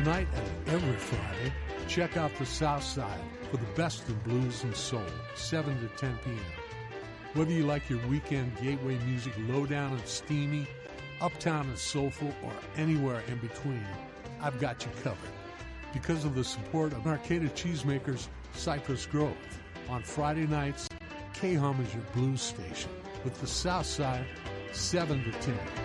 Tonight and every Friday, check out the South Side for the best of blues and soul, 7 to 10 p.m. Whether you like your weekend gateway music low-down and steamy, uptown and soulful, or anywhere in between, I've got you covered. Because of the support of Arcata Cheesemakers Cypress Grove, on Friday nights, K-Hum is your blues station with the South Side, 7 to 10.